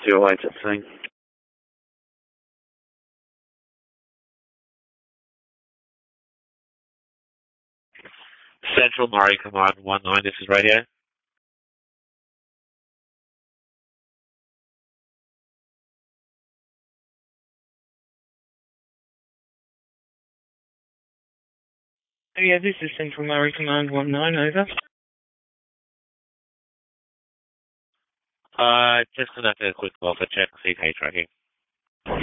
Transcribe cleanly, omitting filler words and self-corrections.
208 at thing. Central Murray Command 19, this is radio. Oh yeah, this is Central Murray Command 19, over. Just conducting a quick welfare check, CK tracking.